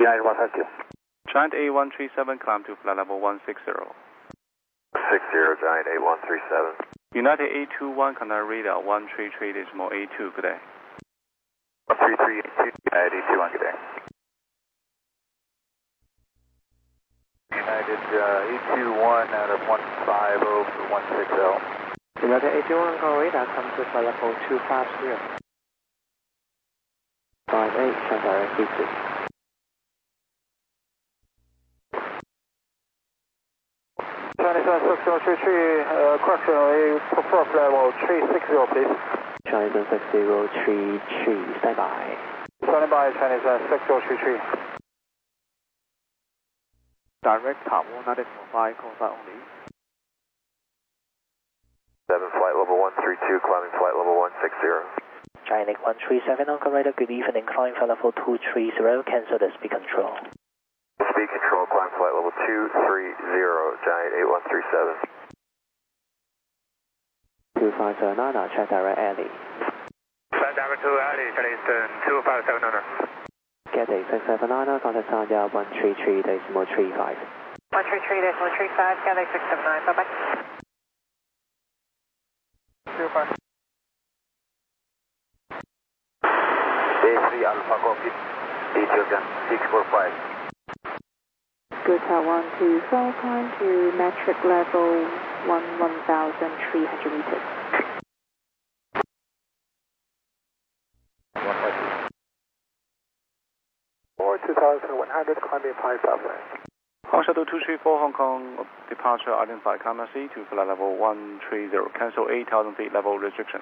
United 152. Giant A137, climb to flight level 160. 60, Giant A137. United A21, contact radar 133.A2, good day. 133.82, United A21, good day. United A21 out of 150 for 160. United A21, call radar, come to flight level 250. 58, shut direct D2. Chinese 6033, correctionally, prefer level 360, please. Chinese 6033, stand by. Standing by, Chinese 6033. Direct top 195, call sign only. 7, flight level 132, climbing flight level 160. Giant 137, on radar, good evening, climb flight level 230, cancel the speed control. Speed control, climb flight level 230, Giant 8137. 2579, check direct alley. Flight direct to alley, Chinese 2579. Getty 679, contact sound 133.35. 133.35, Getty 679, bye-bye. 05. A3 Alpha copy, Ethiopian 645. Good 124, climb to metric level 1,300 meters. 2,100, climbing 5,000. Hong Shuttle 234, Hong Kong, departure identified, Comma C to flight level 130, cancel 8,000 feet level restrictions.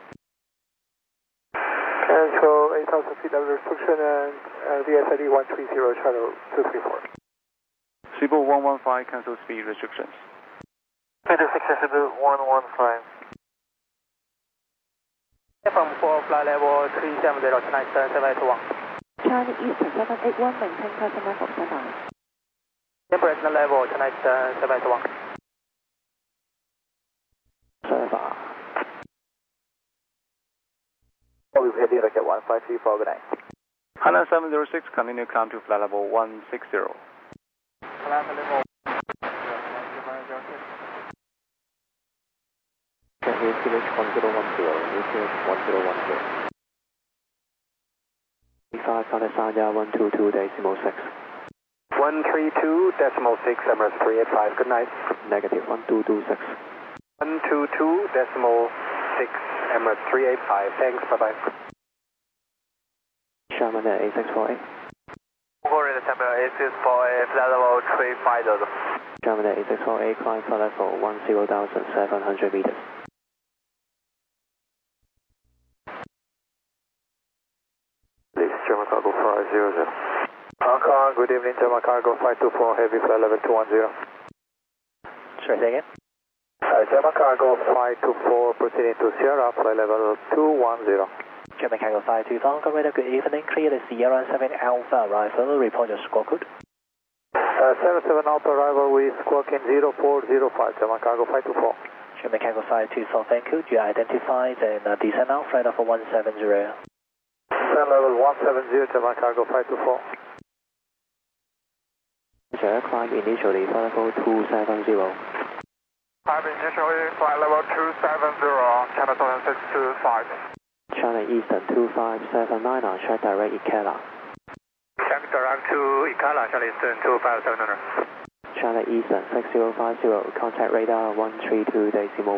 Cancel 8,000 feet level restriction and VSID 130, Shuttle 234. Cebu 115, cancel speed restrictions. Peter 6 Cebu 115. From 4, flight level 370, tonight 781. China Eastern 781, maintain custom level standby. Temperature level tonight 781. Server. We'll be heading like at 1534, good night. Hana 706, continue climb to flight level 160. Flight level 101010, 5 contact sound 122.6. 132.6, Emirates 385, good night. Negative 1226. 122.6, Emirates 385, thanks, bye-bye. Sherman at 8648. Korea December 8648, flight level 350. Sherman at 8648, climb flight level 10,700 meters. German Cargo 500. Hong Kong, good evening, German Cargo 524, heavy flight level 210. Sorry, say again? German Cargo 524, proceeding to Sierra, flight level 210. German Cargo 524, radar, good evening, clear the Sierra 7 Alpha arrival, report your squawk code. 77 Alpha arrival with squawking 0405, German Cargo 524. German Cargo 524, thank you, you identified and descend now, flight level 170. Descent level 170, German Cargo 524. Sir, climb initially, flight level 270. Climb initially, flight level 270, China 625. China Eastern 2579, check direct Ikela. Check direct to Ikala, China Eastern 25700. China Eastern 6050, contact radar 132.15.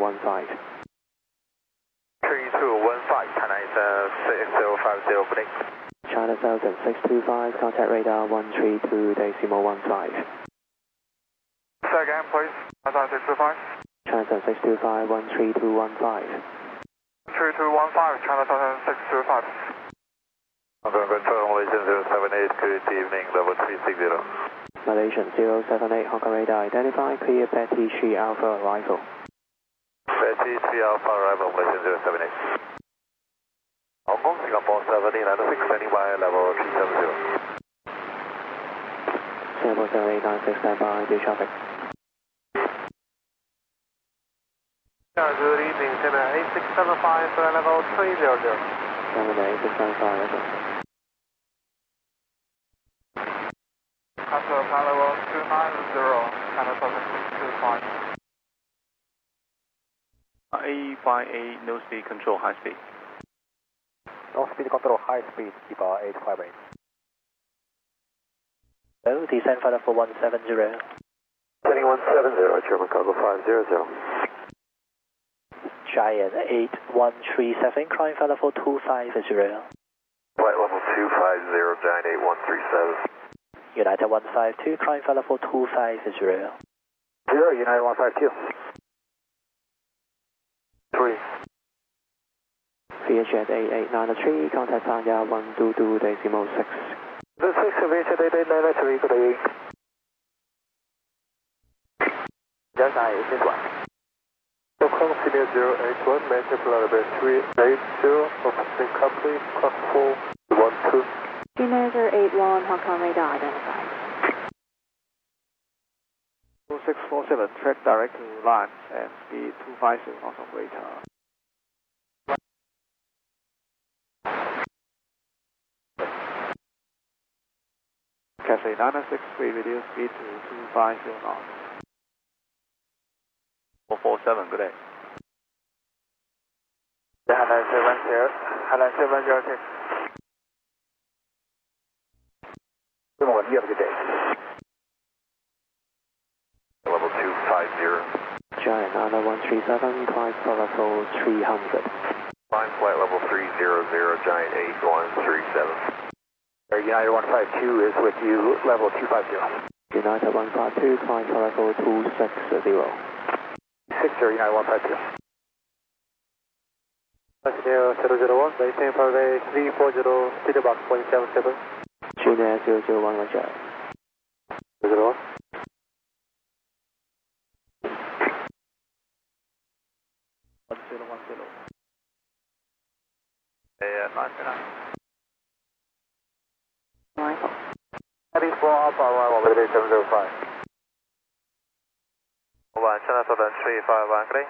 3215, China Eastern 6050, good day. China Southern 625, contact radar 132.15. Say again, please. China 625. China Southern 625, 13215. 3215, China 625. I'm going to confirm Malaysian 078, good evening, level 360. Malaysian 078, Hong Kong radar identify, clear Betty 3 Alpha arrival. Betty 3 Alpha arrival, Malaysian 078. Hong Kong, Singapore 1796, standing by level 370. Singapore 7896, stand by, do traffic. Good evening, 8675, level 300. 7865, flight level 290, China Southern 625. A58, no speed control, high speed. No speed control, high speed, keep 858. Hello, descend flight level 170. Heading 170, German cargo 500. Giant 8137, climb flight level 250. Flight level 250, Giant 8137. United 152, climb flight level 250. 0, United 152. 3. VHF 8893, contact Sanya 122.6. The 6 VHF 8893, good evening. Yes, I is this one. Stockholm Senior 081, Manchester Flight level 380, officially complete, clock 412. United 81, Hong Kong radar identified. 2647, track direct to land and speed 250 knots of radar. Cathay 963, reduce speed to 250 knots. 447, good day. Highland 70, Highland 706. Good morning, you have a good day. Level 250. Giant 9137, climb flight level 300. Climb flight level 300, Giant 8137. United 152 is with you, level 250. United 152, climb flight level 260. 60, United 152. 001, maintain runway 340, speed box 177. Junior 001, Roger. 001. Yeah, 99. Arrival. Heading for Alpha arrival with 705. Over China Southern 351, good day.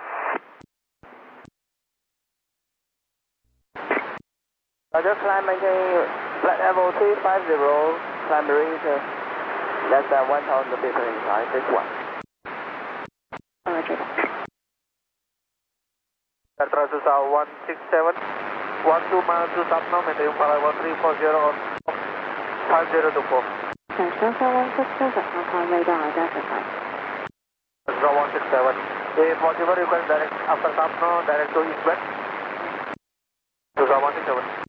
Just climb maintain flight level 350, climb range less than 1,000 feet inside, this one. Roger. Addresses are 167, 12 miles to stop now, maintain flight level 340 on 5024. Delta 167, Hong Kong radar identified. Delta 167, if possible request direct after stop now, direct to eastwest. Delta 167.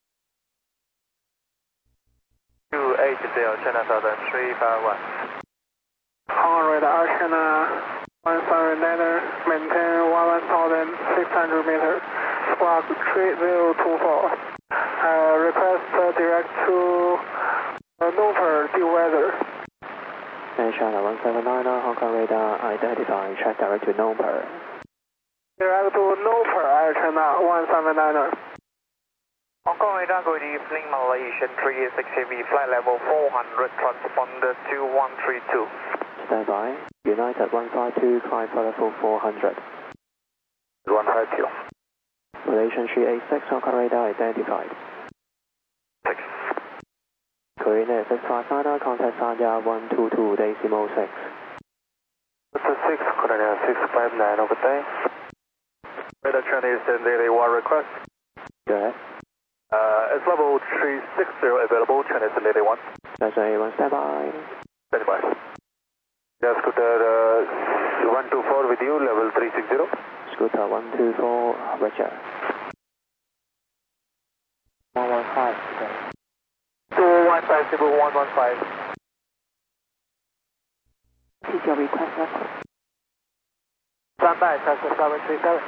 280, China Southern 351. Hong Kong radar, China 179er, maintain 1,600 meters, squawk 3024. Request direct to Newport, due weather. China 179, Hong Kong radar identified, track direct to Newport. Direct to Newport, Air China 179er. Hong Kong radar, good evening, Malaysian 360V, flight level 400, transponder 2132. Stand by. United 152, climb flight level 400. 152. Malaysian 386, Hong Kong radar identified. 6. Korean Air 659, contact Sanya 122.6. This is 6, Korean Air 659, over day. Radar Chinese and daily one request. Go ahead. It's level 360 available, Chinese and daily one. That's A1, stand by. Stand by. Yeah, Scooter 124 with you, level 360. Scooter 124, Roger. 115, 2150, 115. This is your request level. Stand by, Cessna 737.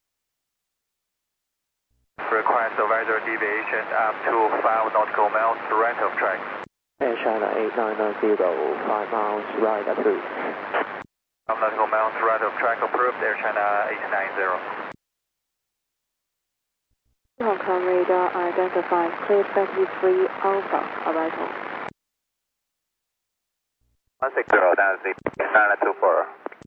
Request advisor deviation up to 5 nautical miles, right of track. Air China 8990, 5 miles, right approved. 5 nautical miles, right of track approved, Air China 890. Hong Kong radar identified, cleared 33 Alpha, arrival. 160, that's the 924.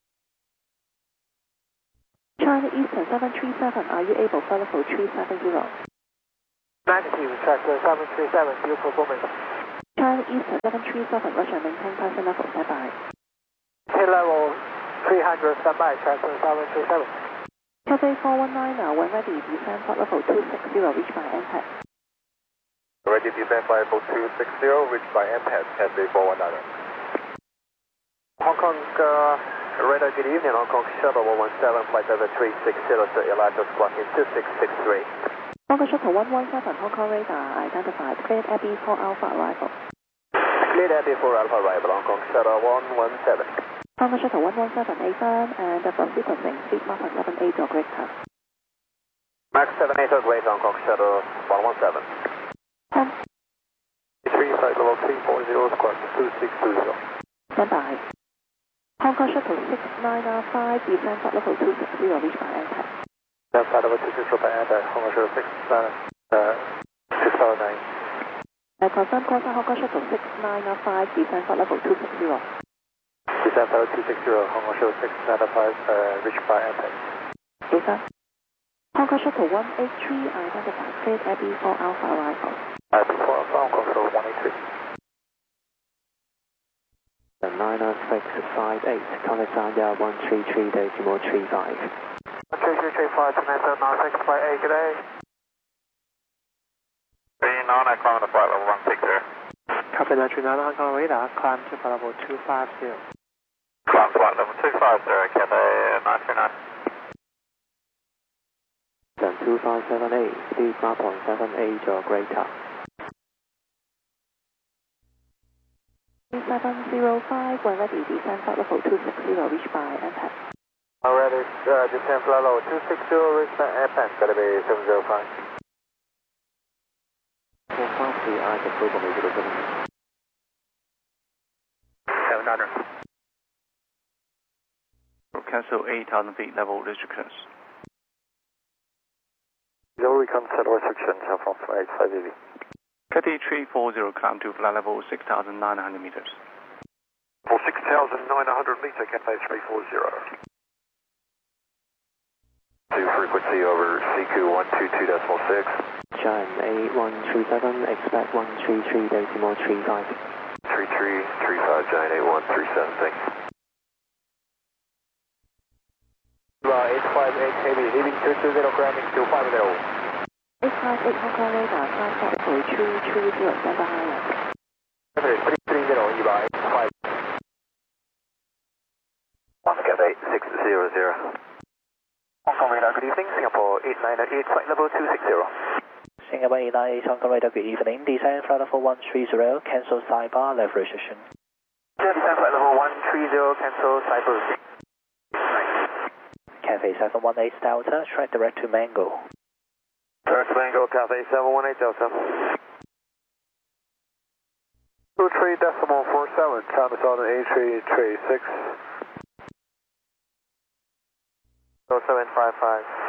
China Eastern 737, are you able to flight level 370? Negative, track 737, due performance. China East 737, Russia, maintain passing level, stand by. Head level 300, stand by, transfer 737. Cathay 419, when ready, descend flight level 260, reach by MPAD. Ready to descend flight level 260, reach by MPAD, Cathay 419. Hong Kong radar, good evening, Hong Kong Shuttle 117, flight level 360, Sir Elijah squawking 2663. Hong Kong Shuttle 117, Hong Kong radar identified, cleared Abbey 4 Alpha arrival. Cleared Abbey 4 Alpha arrival, Hong Kong Shuttle 117. Hong Kong Shuttle 117, A firm, and for sequencing, speed Mach 78 or greater. Mach 78 or greater, Hong Kong Shuttle 117. 10. 3 flight level 340, squawking 2620. Stand by. Hong Kong Shuttle 6905, descend flight level 260, reach by MPAD. Descend flight level 260 by MPAD, Hong Kong Shuttle 609. Confirm course Hong Kong Shuttle 6905, descend flight level 260. Descend flight level 260, Hong Kong Shuttle 6905, reach by MPAD. Yes, sir. Hong Kong Shuttle 183, identified, cleared Abbey 4 Alpha arrival. Abbey 4 Alpha, Hong Kong Shuttle 183. 90658, contact Sanya 133.35. 13335 to 97968, good day. 39, I climb to flight level 160. Copy 939, Hong Kong radar, climb to flight level 250. Climb flight level 250, Cathay 939. 2578, speed Mach 78 or greater. 705, when ready, descend flight level 260, reach by MPAD. Already, descend flight level 260, reach by MPAD, gotta be 705. 450, I approve on 807. 700. Cancel 8,000 feet level restrictions. Zero reconsider restrictions from 8580. Cathay 340, climb to flight level 6,900 meters. For 6,900 meter, Cathay 340. To frequency over CQ 122.6. Giant 8137, expect 133.35. 3335, Giant 8137, thanks. 858 KB, leaving 220, grounding 250. 858 Hong Kong radar, climb flight level 230, stand by higher. 330, 285. Cathay 600. Hong Kong radar, good evening, Singapore 898, flight level 260. Singapore 898, Hong Kong radar, good evening. Descend flight level 130, cancel sidebar, left restriction. Descend flight level 130, cancel cyber. Cathay 718 Delta, track direct to Mango. Direct to Mango, Cathay 718 Delta. 23.47, Thomas on A336. 0755.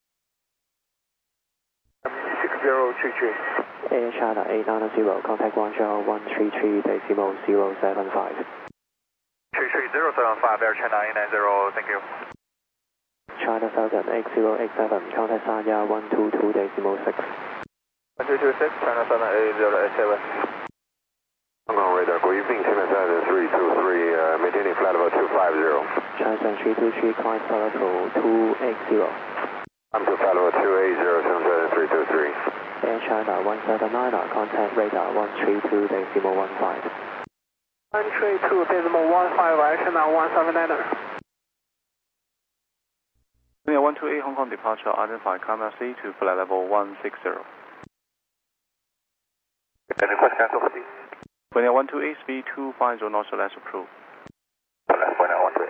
6033. Air China 890, contact One Shell 133.075. 33075, Air China 890, thank you. China Falcon 8087, contact Sanya 122.6. 1226, China 78087. Hong Kong radar, good evening, China 323, maintaining flight level 250. China 323, climb flight level 280. I'm to flight level 280, 323. Air China 179, contact radar 132.15. 132.15, Air China 179. 128 Hong Kong departure, identify camera C to flight level 160. Any request cancel, please? 128 speed 250 knots or less approved. Left point 128.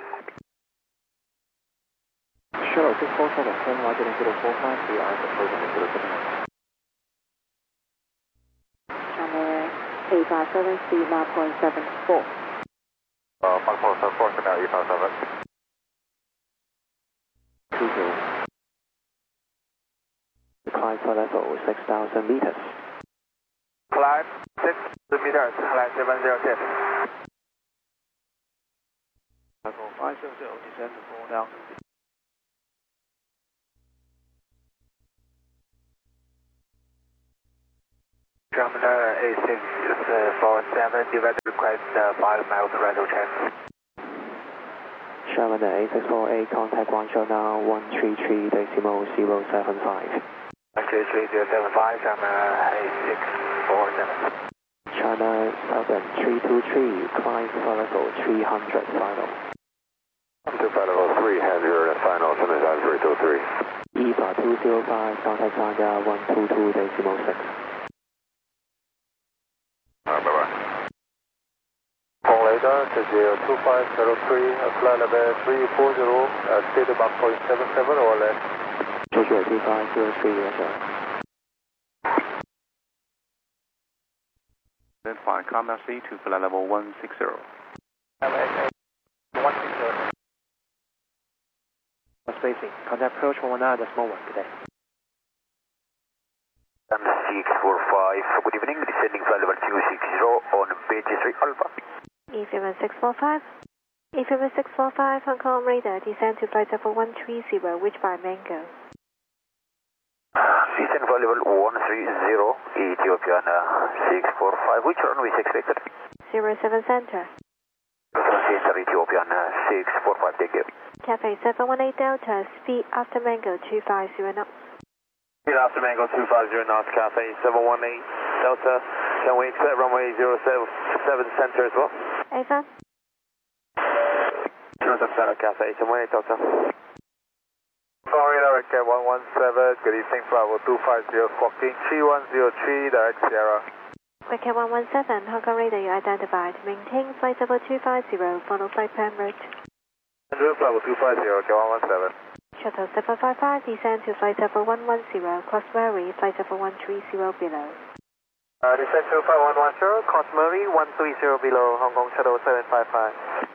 Shuttle 647, turn right to 045, the eyes approach on 079. Channel 857, speed Mach 0.74. Mach 0.74, now 857. 20. Climb flight level 6,000 meters. Climb 6 meters, flight 706. Level 500, descend to 4,000 feet. Terminal A647, direct request 5 miles radar check. Sherman A648, contact Guangzhou now 133.075. 133.075, Terminal A647. China Southern 323, climb for level 300 final. 25 level 300 and final, China Southern 323. EVA 205, contact China 122.06. Bye-bye. Hong radar to 02503, flight level 340, speed about 0.77 or less. 2503, yes sir. Then flight Commander C to flight level 160. 160. Spacing, contact approach 119, decimal 1, good day. 645, good evening, descending flight level 260 on BT3 Alpha. E7645. E7645, Hong Kong radar, descend to flight level 130, which by Mango. Descend flight level 130, Ethiopian 645, which runway is expected? 07 Center. Center, Ethiopian 645, take care. Cafe 718 Delta, speed after Mango 250 knots. Speed after Mango 250 knots, Cafe 718 Delta. Can we expect runway 07 Center as well? Ava? 07 Center, Cafe 718 Delta. Florida, Red Cat 117, good evening, flight level 250, squawking 3103, direct Sierra. Red Cat 117, Hong Kong radar, you identified. Maintain flight level 250, follow flight plan route. Flight level 250, Cat 117. Shuttle 755, descend to flight level 110, cross Murray, flight level 130 below. Descend to flight 110, cross Murray, 130 below, Hong Kong Shuttle 755.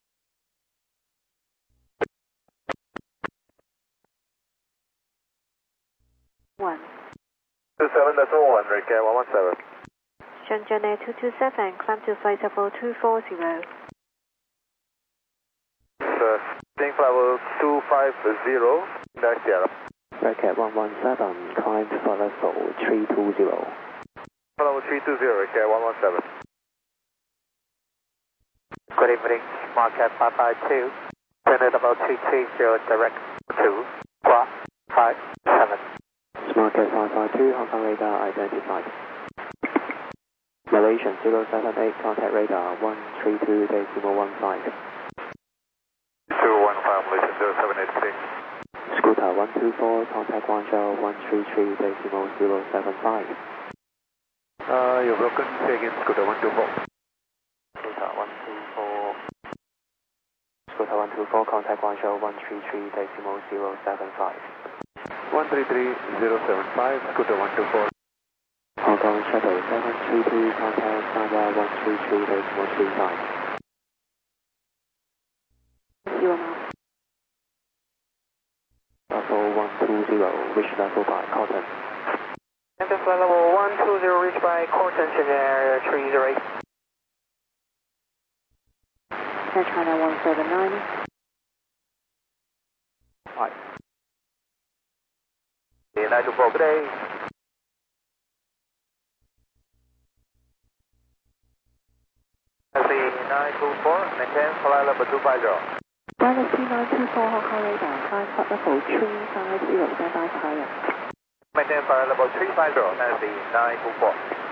One. 27.1, Red Cat 117. Shenzhen Air 227, climb to flight level 240. Descending flight level 250, direct Sierra. Red Cat 117, climb for level 320. Flight level 320, Red Cat 117. Good evening, Smart Cat 552. Descended about 230, direct to Squawk 57. Smart Cat 552, Hong Kong radar identified. Malaysian 078, contact radar 132.15. 215, Malaysian 0786. Scooter 124, contact Guangzhou 133.075. You're broken, say again, Scooter 124. Scooter 124. Scooter 124, contact Guangzhou 133.075. 133.075, Scooter 124. Hong Kong Shuttle 732, contact Sanya 133.135. 0 knots. Level 120, reach level by Cotton. Enter flight level 120, reached by Corton, Shenzhen 308. Air China 179. Hi. 924, good day. SC924, maintain flight level 250. Dynasty 924, Hong Kong radar, climb flight level 350, stand by higher. Maintain flight level 350, SC924.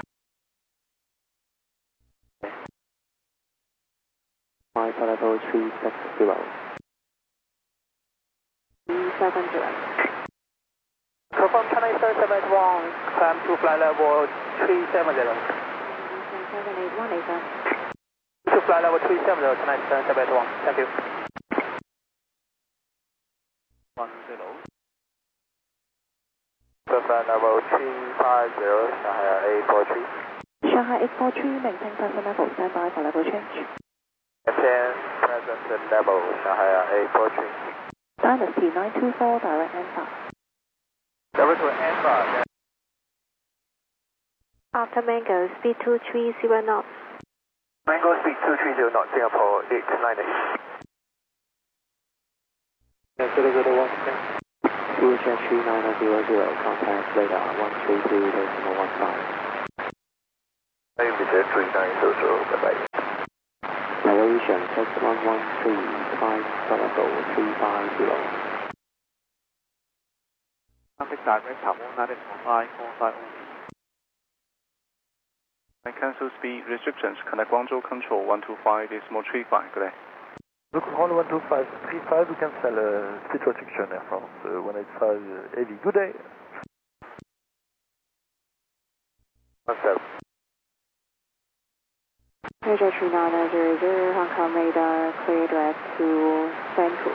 Climb for level 360. 370. Confirm China Eastern 781, climb to flight level 370. 781, Ava. To flight level 370, China Eastern 781, thank you. 10. To flight level 350, Shanghai 843. Shanghai 843, maintain present level, stand by for level change. Maintain present level, Shanghai 843. Dynasty 924, direct answer. Direct to answer. After Mango, speed 230 knots. Mango speed 230 knots, Singapore 898. Fuel jet 3900, contact radar 132.15. bye-bye. Malaysian 6113, flight level 350. Traffic direct Taiwan 94545. Cancel speed restrictions. Connect Guangzhou Control 125.35. Good day. Look, on 125.35, we cancel speed restriction Air France 185 heavy. Good day. 17. Major 3900, Hong Kong radar clear direct to Central.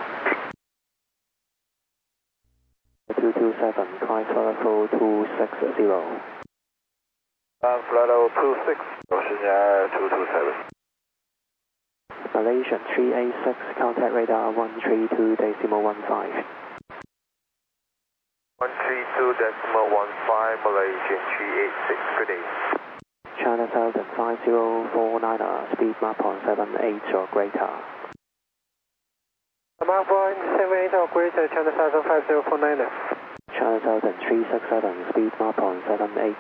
227, flight level 260. Flight level 26, Ocean Air 227. Malaysian 386, contact radar 132.15. 132.15, Malaysian 386, good day. China Southern 5049, speed map on 78 or greater. Mark point 78 or greater, China Southern 5049. China Southern 367, speed map on 78.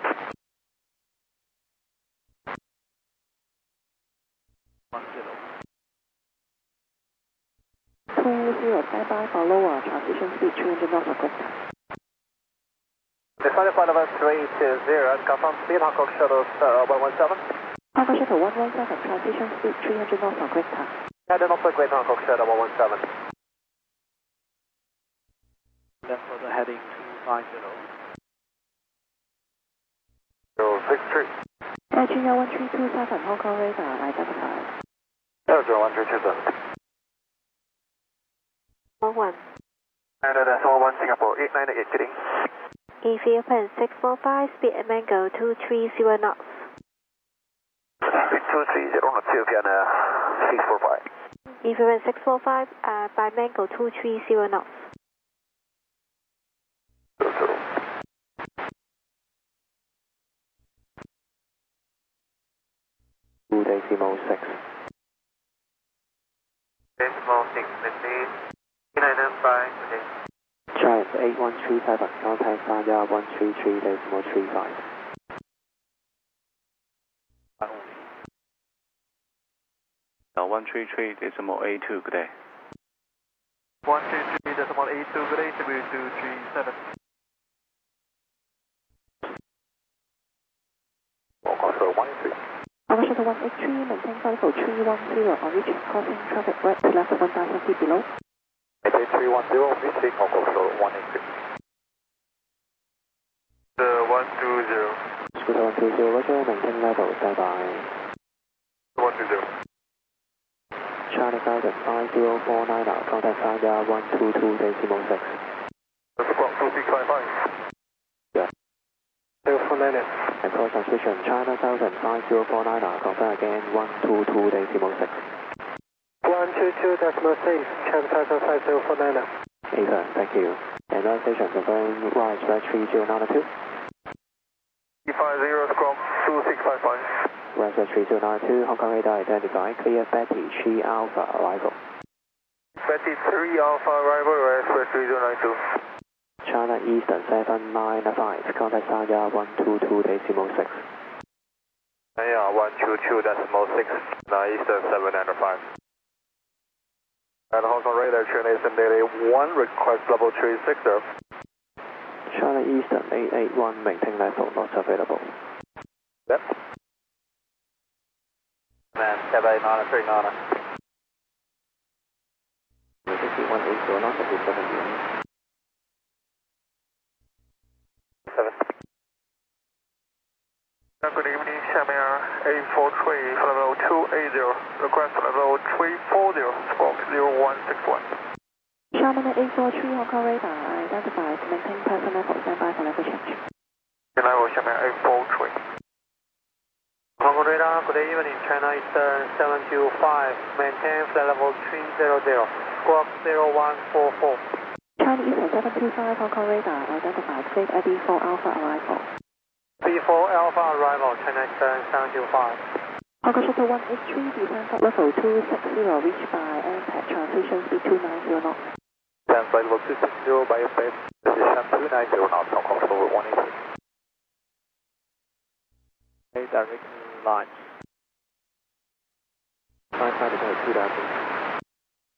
Standby for lower transition speed 200 knots or greater. Flight level 320, confirm speed, Hong Kong Shuttle 117. Hong Kong Shuttle 117, transition speed 300 knots or greater. 300 knots or greater, Hong Kong Shuttle 117. Then for the heading 250. 063. Air China 1327, Hong Kong radar identified. 01327. 11. Decimal 1 Singapore 8988, kidding. EVFN 645, speed at Mango 230 knots. 230 knots, Ethiopian 645. EVFN 645, by Mango 230 knots. 2.6. Decimal 6, please. 995, today. Giant 8137, contact Sanya 133.35. 133.82. Good day. 123.82, good day, W237. Hong Kong Shuttle 183. Hong Kong Shuttle 183, maintain flight level 310 on reaching crossing traffic right to left 1,000 feet below. 310, reaching Hong Kong Shuttle 183. 120. Scooter 120, Roger, maintain level, standby. 120. China Southern 5049, contact Sanya 122.6. That's about 2655. Yeah. 049. And call transmission, China Southern 5049, confirm again 122.6. 122.6, China Southern 5049. Ethan, thank you. And land station confirm right, red 3092. 50 Scrum 2655. Right, red 3092, Hong Kong radar identified, clear Betty 3 Alpha arrival. Betty 3 Alpha arrival, red 3092. China Eastern 795, contact Sanya 122.6. Yeah, 122.6, Eastern 795. And Hong Kong radar, China Eastern Daily 1, request level 360. China Eastern 881, maintain level, not available. Yep. Man, Quebec 939. 180, not at 70. 7. Good evening, Xiamen 843, level 280, request level 340, squawk 0161. Xiamen 843, Hong Kong radar identified, maintain person level, standby for level change. Level Xiamen 843. Hong Kong radar, good evening, China Eastern 725, maintain flight level 300, squawk 0144. China Eastern 725, Hong Kong radar identified, flight at B4 Alpha arrival. B4 Alpha arrival, China Eastern 725. Hong Kong Shuttle 183, descent at level 260, reached by AirPad, transition speed 290 knots. Stand by level 260 by space, position 290 knots, Hong Kong Shuttle 183. Direct lines. 55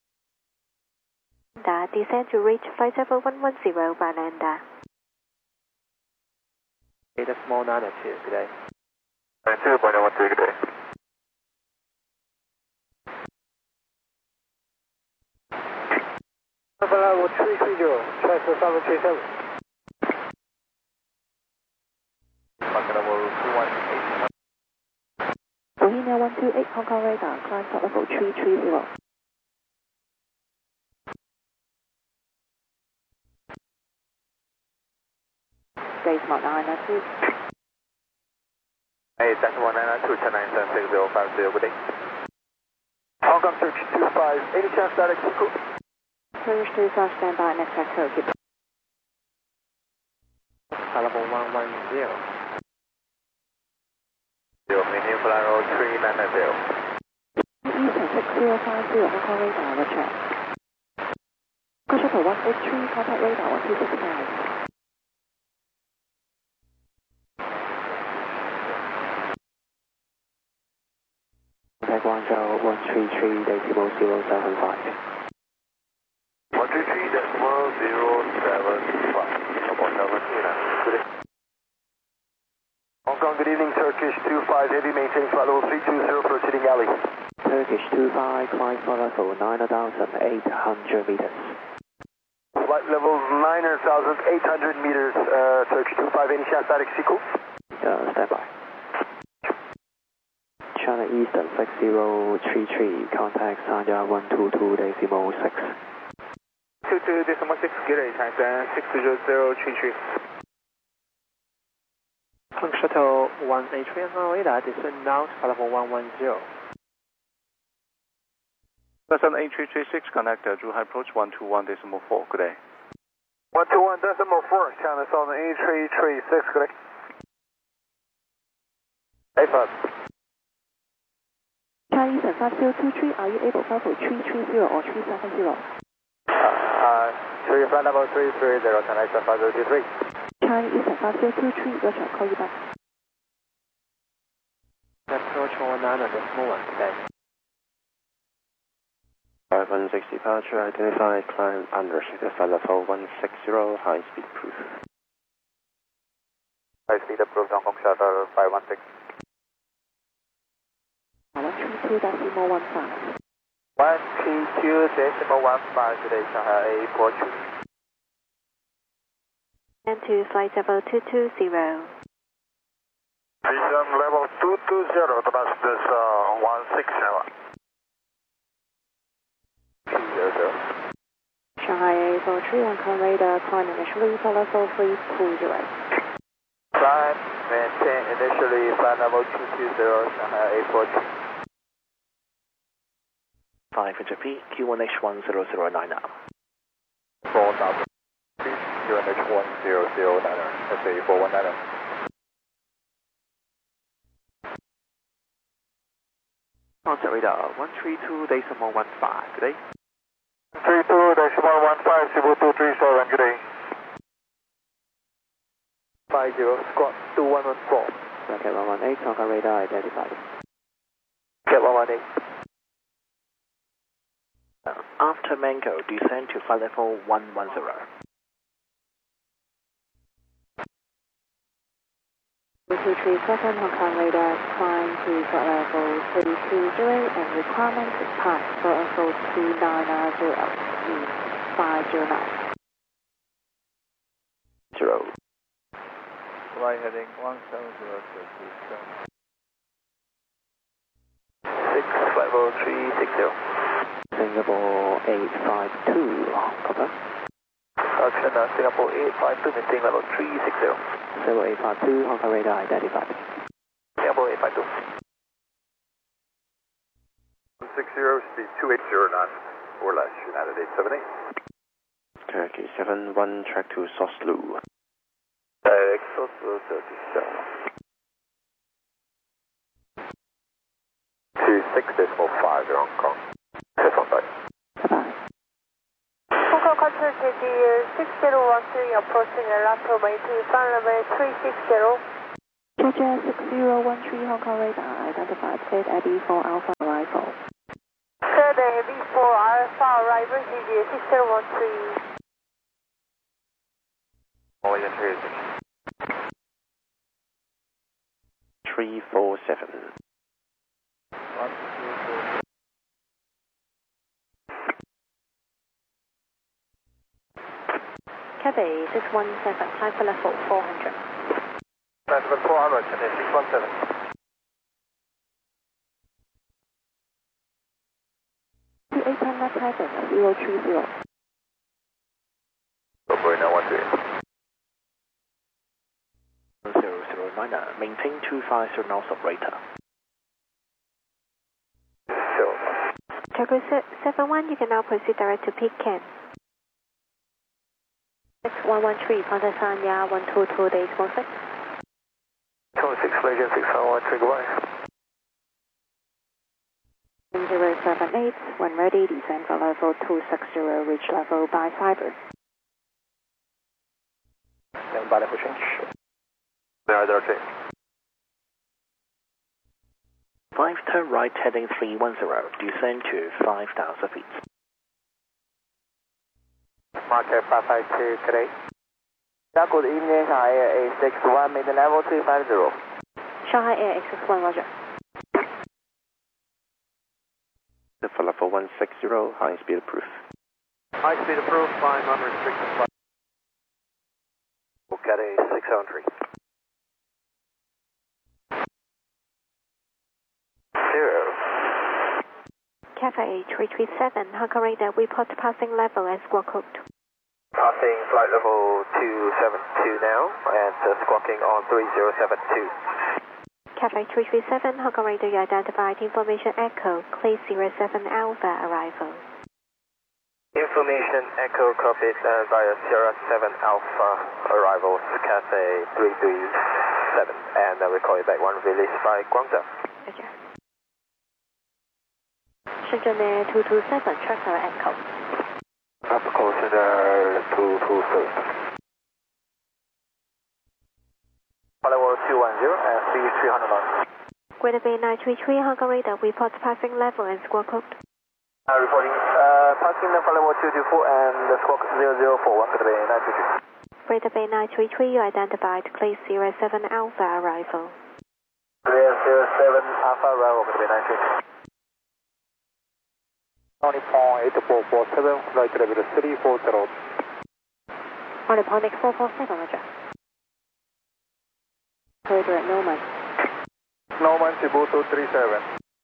Descend to reach flight level 110 by Lambda. Data small 902, good day. 2.13, good day. Level 330, transfer 737. Level 218. Bohemia 128 Hong Kong radar, climb flight level 330. Base Mark 992. Hey, decimal 992, 10976050, good day. Hong Kong search 25, any chance static equal? Turkish 25 standby, next track Turkey. Level 110. Medium flight roll 3990. Eastern 6050 Hong Kong radar, roger. Go shuttle 183, contact radar 1265. Contact Guangzhou 133.075. 133.075. Good day. Hong Kong, good evening, Turkish 25, heavy maintaining flight level 320, proceeding alley. Turkish 25, climb flight level 9,800 meters. Flight level 9,800 meters, Turkish 25, any chance static equal? Standby. China Eastern 6033, contact Sanya 122.6. 22.6, good day, China 60033. Hong Shuttle 183 on radar, descend now to level 110. Lesson 8336 connector, Zhuhai approach 121.4, good day. 121.4, China Southern 8336, good day. A5. China Eastern 5023, are you able to fly for 330 or 370? Flight level 330, connect 5023. China Eastern 5023, roger, call you back. Approach 19.1 today. 516 departure, identified climb unrestricted flight level 160, high speed cruise. High speed approach Hong Kong Shuttle 516. 132.15. 132.15, today Shanghai Airport. And to flight level 220. Vision level 220, the bus is 160. 200. Shanghai Airport 3 Hong Kong radar, climb initially flight level 320. Climb, maintain initially flight level 220, Shanghai Airport. 500 Q1H10090 now. 4,000. QNH1009, SA 419. Contact radar 132.15, good day. 32.115, Cebu 237, good day. 50 squad 2114. Rocket 118, Hong Kong radar identified. Cat 118. After Mango, descend to flight level 110. 237 Hong Kong radar, climb to flight level 320 and requirement to pass flight level 2990 in 509. 0. Flight heading 170. 6, flight level 360. Singapore 852, copper. Action, Singapore 852, maintain level 360. Singapore 852, Hong Kong radar identified. Singapore 852. 160, speed 280 knots, or less, United 878. Turkey 71, track to Soslu. Direct Soslu 37. 26.5 Hong Kong. Head on back. Bye-bye. Hong Kong Control JD 6013 approaching Lato maintain flight level 360. Roger 6013 Hong Kong radar, identified plate Eddie for Alpha arrival. Third Eddie for Alpha arrival, CJ 6013. Malaysian 347. Cathay 617, climb for level 400. Level 400, Cathay 617. The 810 left heading 030. Operator 913. 009, maintain 250 knots operator. Cargo 71, you can now proceed direct to Pekin. 6113, contact Sanya 122 days 16. 26 Malaysian 6113, goodbye. 078, when ready, descend for level 260, reach level by cyber. Stand by level change. There, okay. 5 turn right heading 310, descend to 5,000 feet. Market 552 today. Good evening, Shanghai Air A61, maiden level 350. Shanghai Air X61, Roger. For level 160, high speed approved. High speed approved, flying unrestricted flight. Cathay 603. 0. Cathay 337, Hong Kong radar, report passing level and squawk code. Passing flight level 272 now, and squawking on 3072. Cathay 337, Hong Kong radar, you identified information echo, clear 07 Alpha arrival. Information echo copied via Sierra 7 Alpha arrivals, Cathay 337, and we call you back one release by Guangzhou. Roger. Shenzhen Air 227, track our echo. Up close to the 227. Level 210 and speed 300 knots. Greater Bay 933, Hong Kong radar, report passing level and squawk code. Reporting, passing the level 224 and the squawk 0041, Greater Bay 933. Greater Bay 933, you identified clear 07 Alpha arrival. Clear 07 Alpha arrival, Greater Bay 933. 90.8447, flight level 340. On the Ponic 447, Roger. Operator at Norman. Norman Shibuto 37.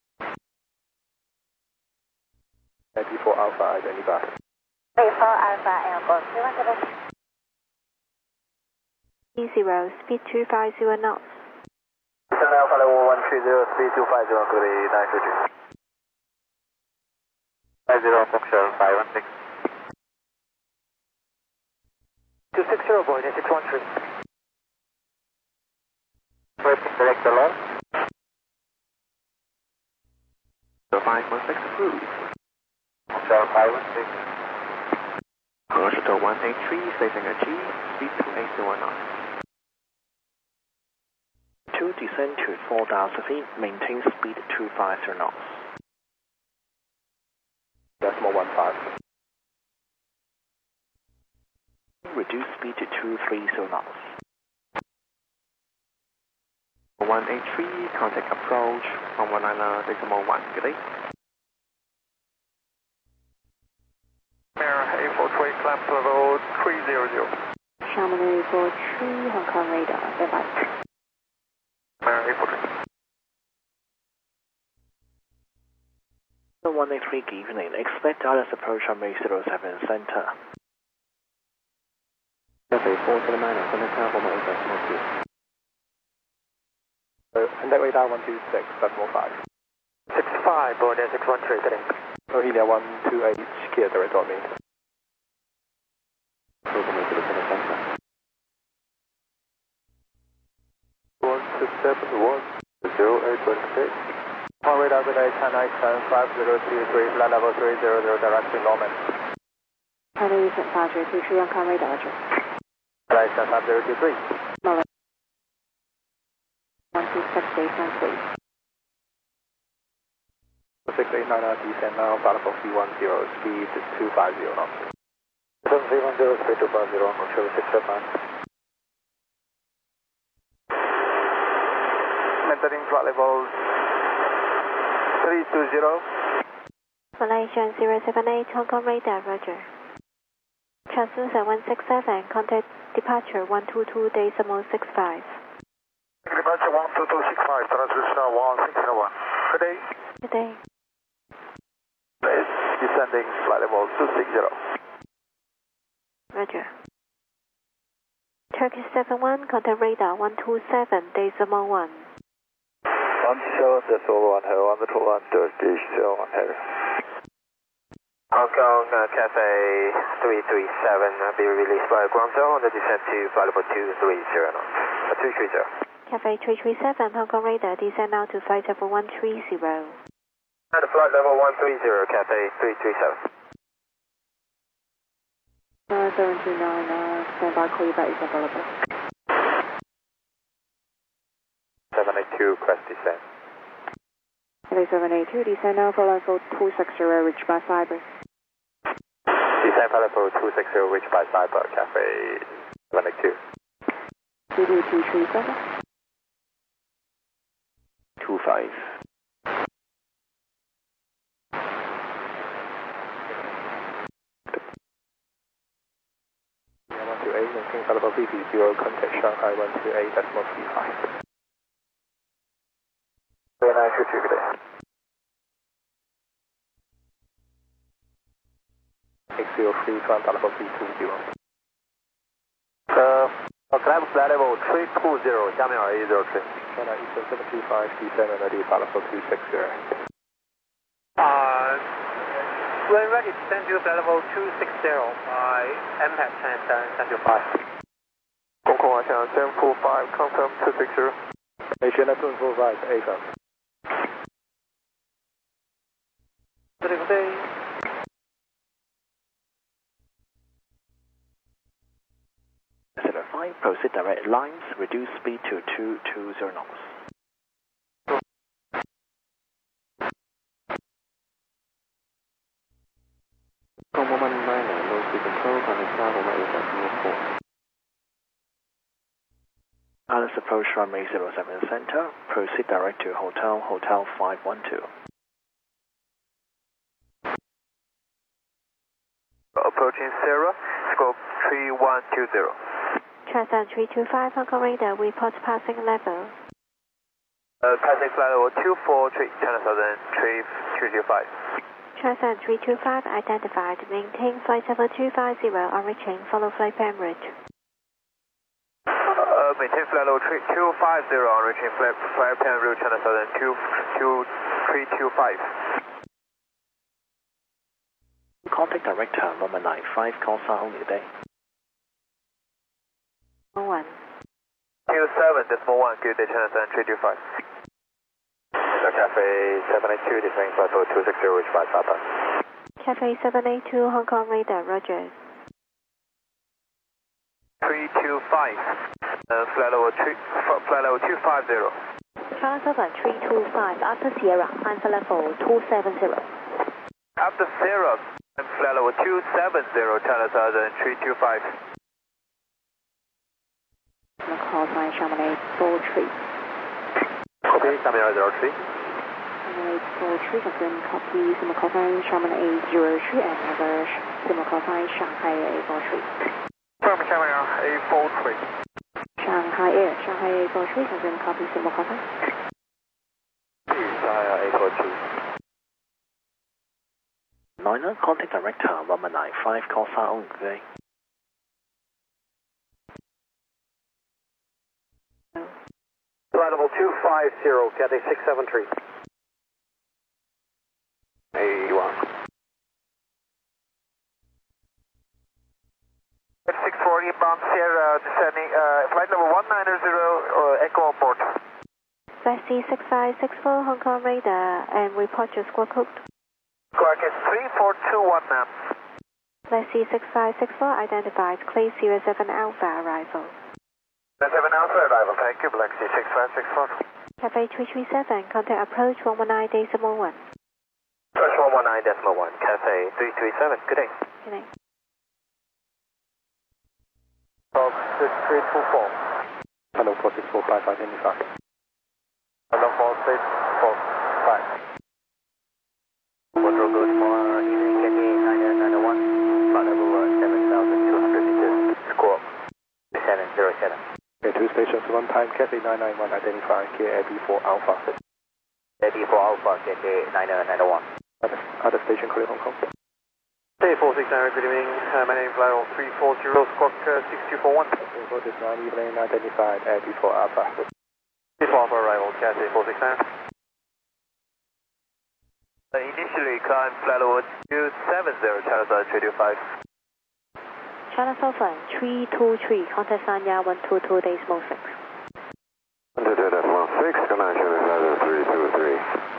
94 Alpha identified. 34 Alpha Airport, 0, speed 250 knots. Alpha level 130, speed 250, Greater Bay 933. 50 Foxtrot 516. 260, Boeing 613. Select the lot. 516 approved. Foxtrot 516. Commercial 183, facing a G, speed 280 knots. 2 descend to 4,000 feet, maintain speed 250 knots. Decimal 15. Reduce speed to 230 knots. 183, contact approach from 190.1, good day. Air A428, climb to level 300. Chamonix 43, Hong Kong radar, advised. Air A428. 183, good evening. Expect Dallas approach on May 07 center. Cathay 479, contact tower 185.2. Contact radar 126, decimal 5. 65, Boeing 613, today. Rohingya 128, clear direct on me. Program to the center. 1671, 0826. One radar good day, China 5023, flight level 300, direction Norman. China Eastern 523, Hong Kong radar, Roger. Flight 5023. Norman. descent please. 6899 descend now, flight level C10, speed 250 knots. 7310, speed 250, control 679. Maintaining flight level 320. Malaysian 078, Hong Kong radar, roger. Transducer 167, contact departure 122.65. Departure 12265, transducer 1601. Good day. Good day. Descending flight level 260. Roger. Turkish 71, contact radar 127.1. 17.1, hello, 121, Turkish 71, hello. Hong Kong Cafe 337 be released by Guangzhou on the descent to flight level 230 knots. 230. Cafe 337, Hong Kong radar, descend now to flight level 130. And flight level 130, Cafe 337. 729, standby call you back is available. 782, crest descent. Cafe 782, descend now for level 260, reached by Cyber. Descend flight level 260, reached by Cyber, Cafe 782. 22237. 25. Maintain flight level VV0, contact Shanghai 128.35. Very nice, good day. X03, climb flight level 320. Climb flight level 320, 下面210 China Eastern 725, descend and ready flight level 260. When ready, descend to flight level 260 by MPAC China 775. Hong Kong China 745, confirm 260. China 745, affirm. Good day. Center 5, proceed direct lines, reduce speed to 220 knots. Low speed control, contact Tower 18.4. Alice approach runway 07 center, proceed direct to Hotel 512. Approaching Sierra, scope 3120. Transat 325, Hong Kong radar, report passing level. Passing flight level 243, China Southern 325. Transat 325 identified, maintain flight level 250 on reaching, follow flight plan route. Maintain flight level 250 on reaching flight plan route China Southern 325. Contact director, number 95, call sign only today. 1. 27.1, good day, China Southern 325. Cafe 782, descending flight level 260, reach by Sapa. Cafe 782, Hong Kong radar, roger. 325, flight level 250. Transat 325, after Sierra, I'm for level 270. After Sierra, I'm flight level 270, China Southern 325. Call sign Chamonix 43. Copy, Chamonix 03. Chamonix 43, confirm copy, similar call sign Chamonix 03 and another similar call sign Shanghai A43. Confirm Chamonix A43. Shanghai A43, confirm copy, similar call sign. Shanghai A43. 9, contact director, number 95, call sign only today. Flight level 250, Cathay 673. 81. 640 inbound Sierra descending, flight level 190, Echo on board. Lexi 6564, Hong Kong radar, and report your squawk code. Squawk is 3421, ma'am. Lexi 6564 identified, clear 07 Alpha arrival. 7 Alpha arrival, thank you, Black Sea 6564. Cafe 337, contact approach 119.1. Approach 119.1, Cafe 337, good day. Good day. Fox 6324. Hello 4645 identified. Hello 4645. Control good for evening Cathay 9991, flight level 7,200 meters, score 707. Okay, 2 stations, 1 time, Cathay 991 identified, KAB4 Alpha. AB4 Alpha, Cathay 9991. Other station clear Hong Kong. Hey 469, good evening. My name is Lyle 340, squawk 6241. Info is 9 evening identified, AB4 Alpha. B4 Alpha arrival, Cathay 469. Initially, climb flight level 270, China Southern 325. China Southern 323, contact Sanya 122 days 6. 122.16, connection is 323.